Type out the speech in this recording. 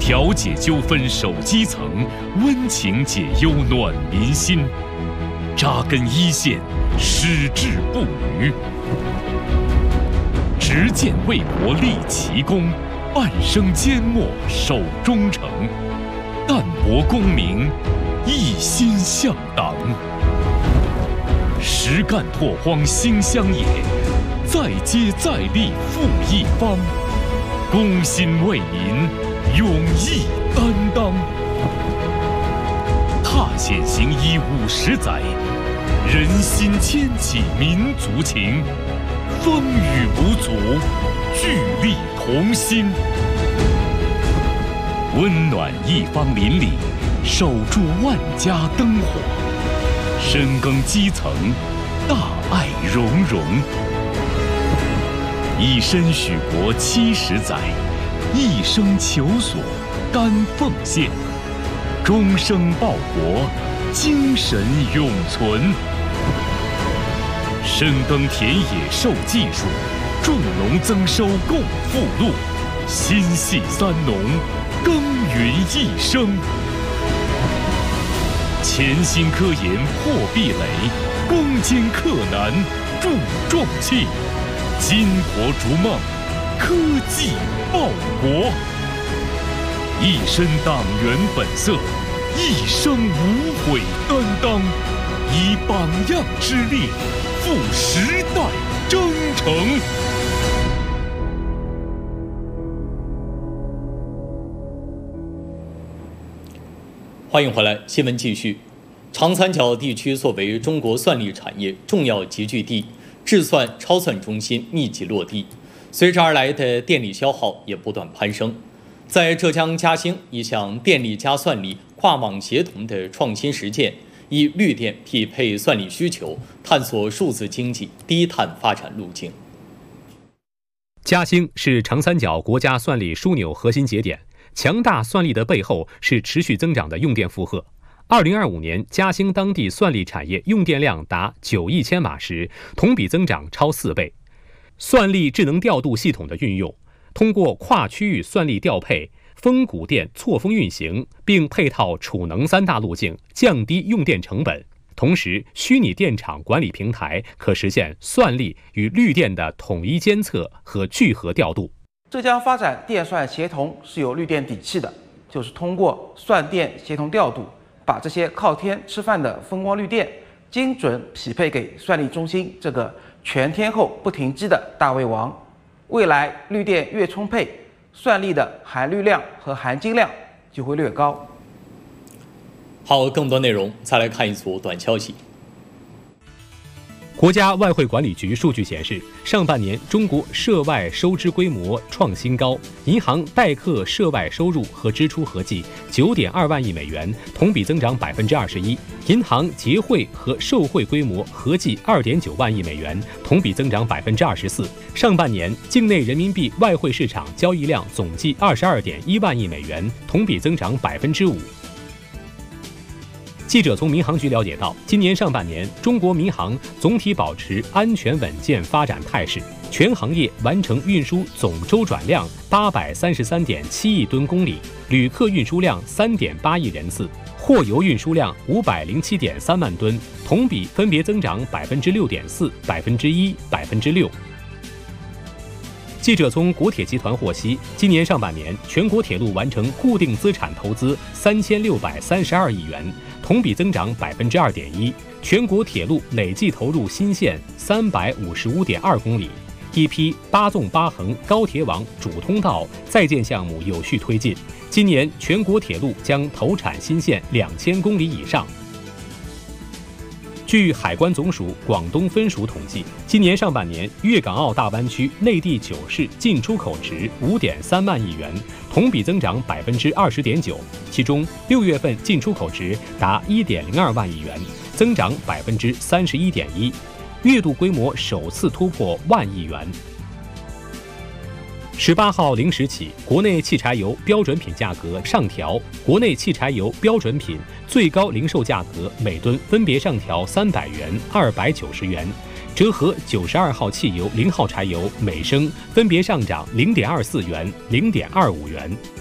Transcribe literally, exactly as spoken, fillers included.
调解纠纷守基层，温情解忧暖民心，扎根一线，矢志不渝。执剑为国立奇功，半生缄默守忠诚，淡泊功名，一心向党。实干拓荒兴乡野，再接再厉复一方，公心为民，勇毅担当。踏险行医五十载，人心牵起民族情，风雨无阻，聚力同心。温暖一方邻里，守住万家灯火，深耕基层，大爱融融。以身许国七十载，一生求索甘奉献，终生报国，精神永存。深耕田野授技术，种农增收共富禄，心系三农，耕耘一生。潜心科研破壁垒，攻坚克难铸重器，巾帼逐梦，科技报国。一身党员本色，一生无悔担当，以榜样之力赴时代征程。 欢迎回来，新闻继续。长三角地区作为中国算力产业重要集聚地，制算、超算中心密集落地，随之而来的电力消耗也不断攀升。在浙江嘉兴，一项电力加算力跨网协同的创新实践，以绿电匹配算力需求，探索数字经济低碳发展路径。 嘉兴是长三角国家算力枢纽核心节点，强大算力的背后是持续增长的用电负荷。二零二五年，嘉兴当地算力产业用电量达九亿千瓦时，同比增长超四倍。算力智能调度系统的运用，通过跨区域算力调配、峰谷电错峰运行，并配套储能三大路径，降低用电成本。同时，虚拟电厂管理平台可实现算力与绿电的统一监测和聚合调度。 浙江发展电算协同是有绿电底气的，就是通过算电协同调度，把这些靠天吃饭的风光绿电精准匹配给算力中心这个全天候不停机的大胃王。未来绿电越充沛，算力的含绿量和含金量就会略高。 好，更多内容再来看一组短消息。 国家外汇管理局数据显示，上半年中国涉外收支规模创新高，银行代客涉外收入和支出合计九点二万亿美元，同比增长百分之二十一；银行结汇和受汇规模合计二点九万亿美元，同比增长百分之二十四。上半年境内人民币外汇市场交易量总计二十二点一万亿美元，同比增长百分之五。记者从民航局了解到，今年上半年，中国民航总体保持安全稳健发展态势，全行业完成运输总周转量八百三十三点七亿吨公里，旅客运输量三点八亿人次，货邮运输量五百零七点三万吨，同比分别增长百分之六点四、百分之一、百分之六。记者从国铁集团获悉，今年上半年，全国铁路完成固定资产投资三千六百三十二亿元，同比增长百分之二点一。全国铁路累计投入新线三百五十五点二公里，一批八纵八横高铁网主通道在建项目有序推进。今年全国铁路将投产新线两千公里以上。据海关总署广东分署统计，今年上半年粤港澳大湾区内地九市进出口值五点三万亿元，同比增长百分之二十点九。其中六月份进出口值达一点零二万亿元，增长百分之三十一点一，月度规模首次突破万亿元。十八号零时起，国内汽柴油标准品价格上调，国内汽柴油标准品最高零售价格每吨分别上调三百元、二百九十元，折合九十二号汽油、零号柴油每升分别上涨零点二四元、零点二五元。